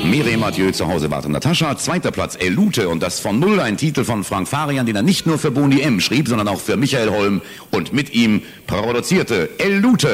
Mireille Mathieu, zu Hause wartet Natascha. Zweiter Platz, Elute, und das von Null, ein Titel von Frank Farian, den er nicht nur für Boni M schrieb, sondern auch für Michael Holm und mit ihm produzierte. Elute.